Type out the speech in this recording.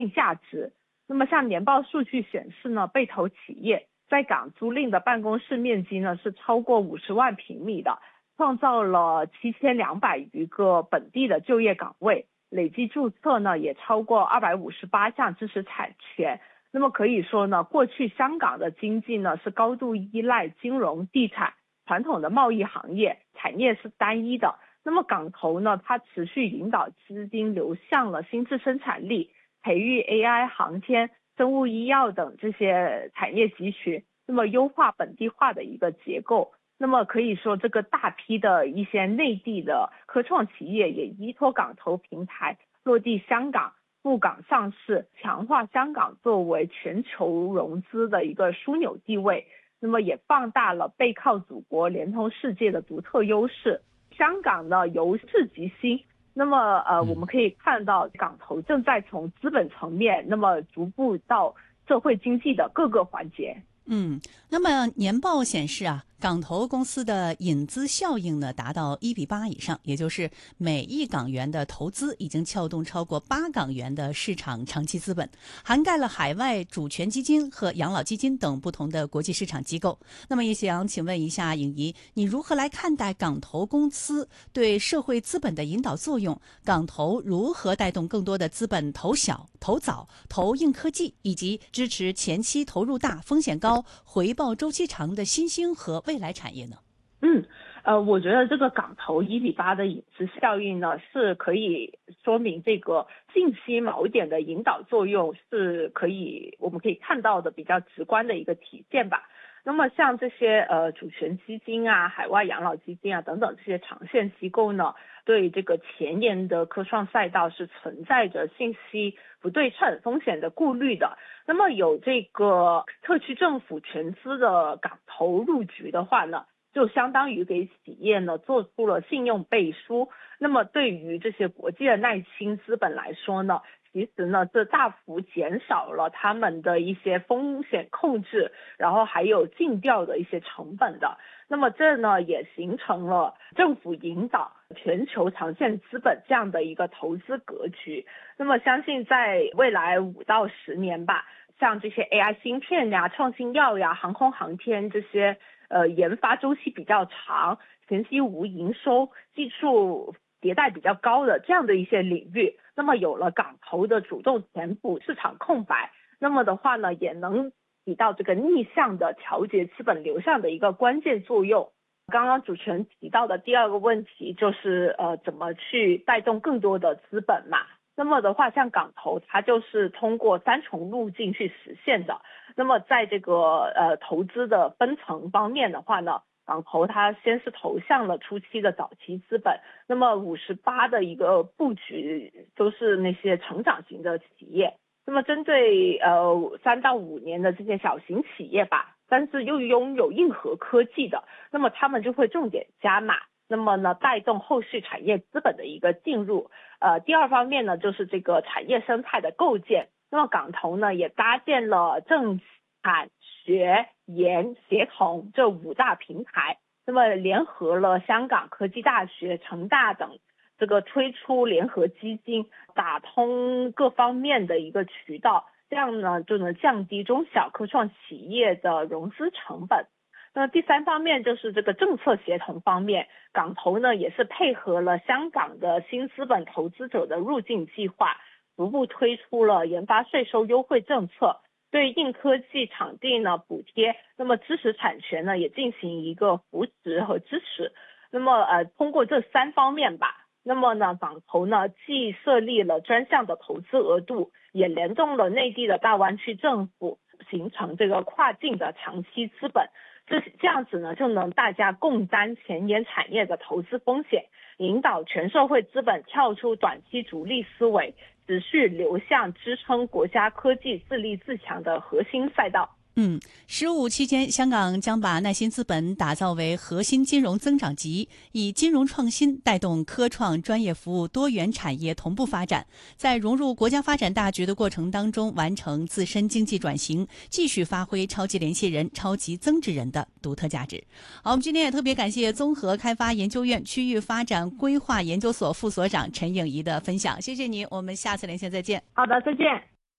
价值。那么像年报数据显示呢，被投企业在港租赁的办公室面积呢是超过50万平米的，创造了7200余个本地的就业岗位，累计注册呢也超过258项知识产权。那么可以说呢，过去香港的经济呢是高度依赖金融、地产、传统的贸易行业，产业是单一的。那么港投呢，它持续引导资金流向了新质生产力，培育 AI、航天、生物医药等这些产业集群，那么优化本地化的一个结构。那么可以说，这个大批的一些内地的科创企业也依托港投平台落地香港，赴港上市，强化香港作为全球融资的一个枢纽地位，那么也放大了背靠祖国、连通世界的独特优势。香港呢由治及兴，那么我们可以看到港投正在从资本层面，那么逐步到社会经济的各个环节。 那么年报显示啊，港投公司的引资效应呢达到1:8以上，也就是每1港元的投资已经撬动超过8港元的市场长期资本，涵盖了海外主权基金和养老基金等不同的国际市场机构。那么也想请问一下颖怡，你如何来看待港投公司对社会资本的引导作用？港投如何带动更多的资本投小、投早、投硬科技，以及支持前期投入大、风险高、回报周期长的新兴和未来产业呢？ 我觉得这个港投1:8的引资效应呢，是可以说明这个信息锚点的引导作用是我们可以看到的比较直观的一个体现吧。那么像这些主权基金啊、海外养老基金啊等等这些长线机构呢，对这个前沿的科创赛道是存在着信息不对称风险的顾虑的。那么有这个特区政府全资的港投入局的话呢，就相当于给企业呢做出了信用背书。那么对于这些国际的耐心资本来说呢，其实呢这大幅减少了他们的一些风险控制，然后还有尽调的一些成本的。那么这呢也形成了政府引导全球长线资本这样的一个投资格局。那么相信在未来5到10年吧，像这些 AI 芯片呀、创新药呀、航空航天这些研发周期比较长、前期无营收、技术迭代比较高的这样的一些领域，那么有了港投的主动填补市场空白，那么的话呢，也能起到这个逆向的调节资本流向的一个关键作用。刚刚主持人提到的第二个问题就是怎么去带动更多的资本嘛。那么的话，像港投它就是通过3重路径去实现的。那么在这个投资的分层方面的话呢，港投它先是投向了初期的早期资本，那么58的一个布局都是那些成长型的企业。那么针对3到5年的这些小型企业吧，但是又拥有硬核科技的，那么他们就会重点加码，那么呢带动后续产业资本的一个进入。第二方面呢，就是这个产业生态的构建。那么港投呢也搭建了政产学研协同这5大平台，那么联合了香港科技大学、成大等这个推出联合基金，打通各方面的一个渠道，这样呢就能降低中小科创企业的融资成本。那第3方面就是这个政策协同方面，港投呢也是配合了香港的新资本投资者的入境计划，逐步推出了研发税收优惠政策，对硬科技场地呢补贴，那么知识产权呢也进行一个扶持和支持。那么通过这3方面吧，那么呢港投呢既设立了专项的投资额度，也联动了内地的大湾区政府，形成这个跨境的长期资本。这样子呢就能大家共担前沿产业的投资风险，引导全社会资本跳出短期逐利思维，持续流向支撑国家科技自立自强的核心赛道。 15期间，香港将把耐心资本打造为核心金融增长极，以金融创新带动科创专业服务多元产业同步发展，在融入国家发展大局的过程当中，完成自身经济转型，继续发挥超级联系人、超级增值人的独特价值。好，我们今天也特别感谢综合开发研究院区域发展规划研究所副所长陈颖怡的分享，谢谢你，我们下次连线再见。 好的，再见。